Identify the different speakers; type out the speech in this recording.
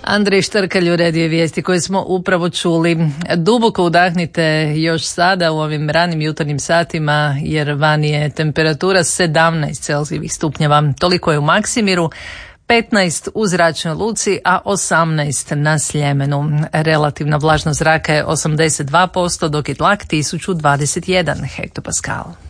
Speaker 1: Andrej Štrkalj uredio vijesti koje smo upravo čuli. Duboko udahnite još sada u ovim ranim jutarnjim satima, jer vani je temperatura 17 Celzijevih stupnjeva. Toliko je u Maksimiru, 15 u Zračnoj luci, a 18 na Sljemenu. Relativna vlažnost zraka je 82%, dok je tlak 1021 hektopaskal.